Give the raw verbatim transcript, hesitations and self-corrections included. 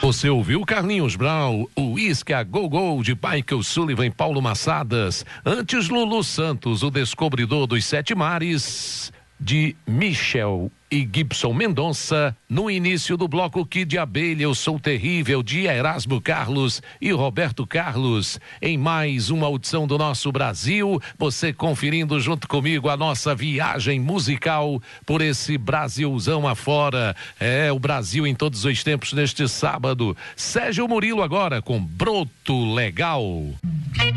Você ouviu Carlinhos Brown, o Whisky a Go Go de Michael Sullivan e Paulo Massadas. Antes, Lulu Santos, o descobridor dos sete mares, de Michel e Gibson Mendonça. No início do bloco Kid de Abelha, Eu Sou Terrível, de Erasmo Carlos e Roberto Carlos. Em mais uma audição do Nosso Brasil, você conferindo junto comigo a nossa viagem musical por esse Brasilzão afora. É, o Brasil em todos os tempos neste sábado. Sérgio Murilo agora com Broto Legal.